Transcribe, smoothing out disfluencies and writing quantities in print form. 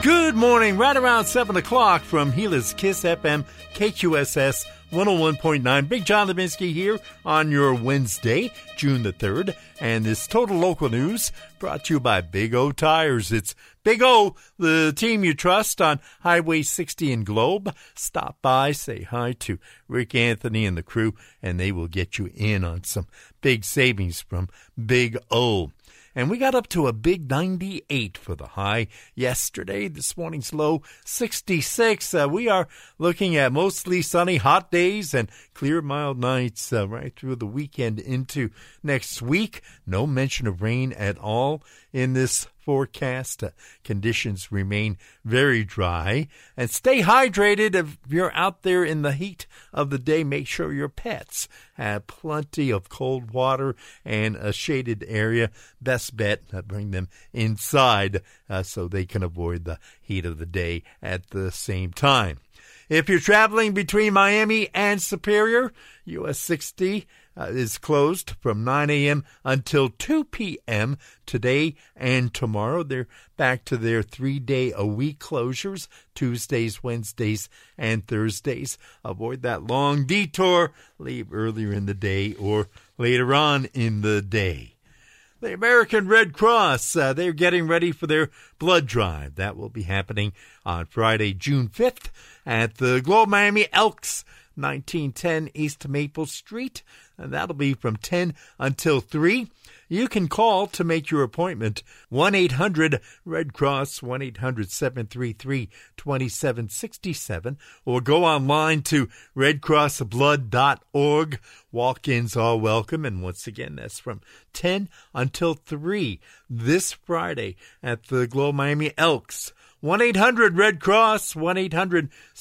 Good morning, right around 7 o'clock from Gila's Kiss FM, KQSS 101.9. Big John Levinsky here on your Wednesday, June the 3rd. And this Total Local News brought to you by Big O Tires. It's Big O, the team you trust on Highway 60 in Globe. Stop by, say hi to Rick Anthony and the crew, and they will get you in on some big savings from Big O. And we got up to a big 98 for the high yesterday. This morning's low 66. We are looking at mostly sunny, hot days and clear, mild nights right through the weekend into next week. No mention of rain at all in this forecast. Conditions remain very dry. And stay hydrated if you're out there in the heat of the day. Make sure your pets have plenty of cold water and a shaded area. Best bet, bring them inside so they can avoid the heat of the day at the same time. If you're traveling between Miami and Superior, US 60 is closed from 9 a.m. until 2 p.m. today and tomorrow. They're back to their 3-day-a-week closures, Tuesdays, Wednesdays, and Thursdays. Avoid that long detour. Leave earlier in the day or later on in the day. The American Red Cross, they're getting ready for their blood drive. That will be happening on Friday, June 5th at the Globe Miami Elks, 1910 East Maple Street. And that'll be from 10 until 3. You can call to make your appointment, 1-800-RED-CROSS, 1-800-733-2767, or go online to redcrossblood.org. Walk-ins are welcome, and once again, that's from 10 until 3 this Friday at the Globe Miami Elks. 1-800-RED-CROSS,